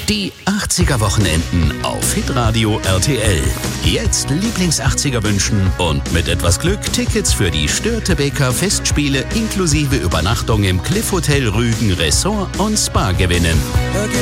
Die 80er Wochenenden auf Hitradio RTL. Jetzt Lieblings-80er wünschen und mit etwas Glück Tickets für die Störtebeker Festspiele inklusive Übernachtung im Cliff Hotel Rügen Ressort und Spa gewinnen.